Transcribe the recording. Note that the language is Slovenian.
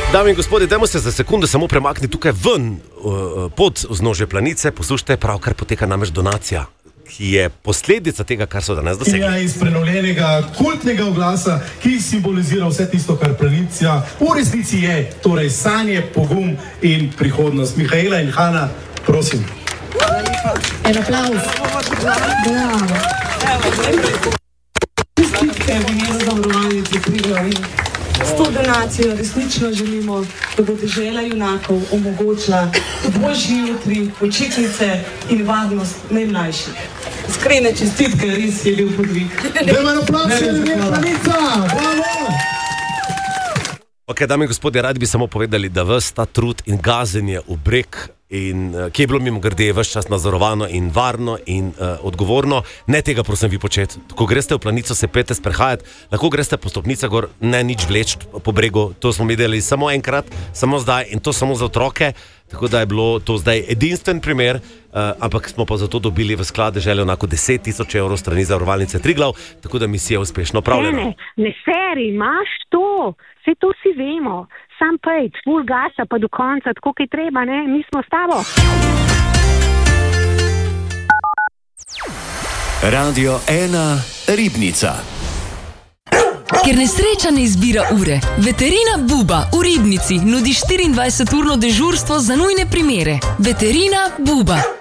Dame in gospodje, dajmo se za sekundu samo premakniti tukaj ven, pod vznožje planice. Poslušajte, pravkar poteka namreč donacija, ki je posledica tega, kar so danes dosegli. Ja, iz prenovljenega kultnega oglasa, ki simbolizira vse tisto, kar planica v resnici je, torej sanje, pogum in prihodnost. Mihaela in Hana, prosim. En aplauz. Bravo. Čestitke v imenu Zavarovalnice Triglav. S to donacijo resnično želimo, da bo dežela junakov omogočila boljši jutri, počitnice in varnost najmlajših. Iskrene čestitke, res je bil podvig. Dajmo en aplauz, planica! Bravo! Ok, dame in gospodje, radi bi samo povedali, da ves ta trud in gazenje v breg, in ki je bilo mimogrede ves čas nadzorovano in varno in odgovorno, ne tega prosim vi početi. Ko greste v planico, se pete sprehajati, lahko greste po stopnicah gor, ne nič vleč po bregu, to smo videli samo enkrat, samo zdaj in to samo za otroke, tako da je bilo to zdaj edinstven primer, ampak smo pa zato dobili v sklade željo onako 10,000 evrov strani Zavarovalnice Triglav, tako da misija uspešno opravljena. Ne seri, imaš to, vse to si vemo. Sam pejt, full gasa pa do konca, tako kaj treba, ne? Mi smo s tabo. Radio 1 Ribnica. Ker nesreča ne izbira ure, Veterina Buba v Ribnici nudi 24-urno dežurstvo za nujne primere. Veterina Buba.